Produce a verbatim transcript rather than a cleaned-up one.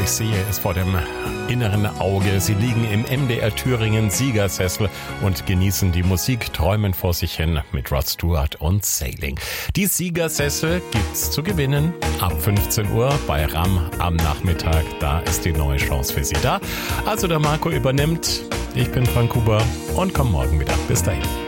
ich sehe es vor dem inneren Auge. Sie liegen im M D R Thüringen Siegersessel und genießen die Musik, träumen vor sich hin mit Rod Stewart und Sailing. Die Siegersessel gibt's zu gewinnen ab fünfzehn Uhr bei RAM am Nachmittag. Da ist die neue Chance für Sie da. Also der Marco übernimmt. Ich bin Frank Huber und komme morgen wieder. Bis dahin.